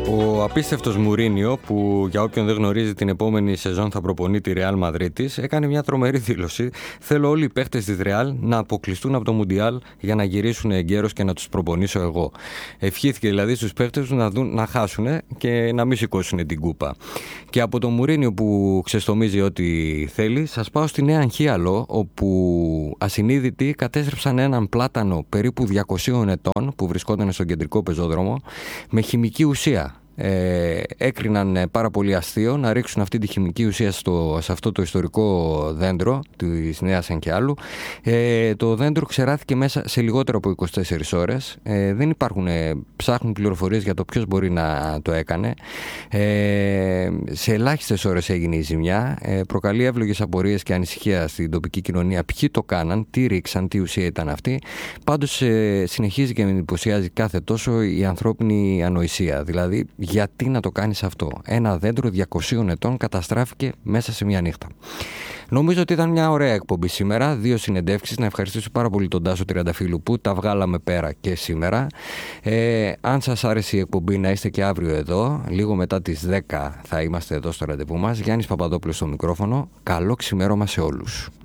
Ο απίστευτος Μουρίνιο, που για όποιον δεν γνωρίζει την επόμενη σεζόν θα προπονεί τη Ρεάλ Μαδρίτης, έκανε μια τρομερή δήλωση. Θέλω όλοι οι παίχτες της Ρεάλ να αποκλειστούν από το Μουντιάλ για να γυρίσουν εγκαίρως και να τους προπονήσω εγώ. Ευχήθηκε δηλαδή στους παίχτες του να χάσουν και να μην σηκώσουν την κούπα. Και από το Μουρίνιο που ξεστομίζει ό,τι θέλει, σας πάω στη Νέα Αγχίαλο, όπου ασυνείδητοι κατέστρεψαν έναν πλάτανο περίπου 200 ετών που βρισκόταν στον κεντρικό πεζόδρομο με χημική ουσία. Έκριναν πάρα πολύ αστείο να ρίξουν αυτή τη χημική ουσία σε αυτό το ιστορικό δέντρο της Νέας Αγχιάλου. Το δέντρο ξεράθηκε μέσα σε λιγότερο από 24 ώρες. Δεν υπάρχουν, ψάχνουν πληροφορίες για το ποιος μπορεί να το έκανε. Σε ελάχιστες ώρες έγινε η ζημιά. Προκαλεί εύλογες απορίες και ανησυχία στην τοπική κοινωνία. Ποιοι το κάναν, τι ρίξαν, τι ουσία ήταν αυτή. Πάντως συνεχίζει και με εντυπωσιάζει κάθε τόσο η ανθρώπινη ανοησία. Δηλαδή, γιατί να το κάνεις αυτό? Ένα δέντρο 200 ετών καταστράφηκε μέσα σε μια νύχτα. Νομίζω ότι ήταν μια ωραία εκπομπή σήμερα. 2 συνεντεύξεις. Να ευχαριστήσω πάρα πολύ τον Τάσο Τριανταφύλου που τα βγάλαμε πέρα και σήμερα. Αν σας άρεσε η εκπομπή, να είστε και αύριο εδώ. Λίγο μετά τις 10 θα είμαστε εδώ στο ραντεβού μας. Γιάννης Παπαδόπουλος στο μικρόφωνο. Καλό ξημέρωμα σε όλους.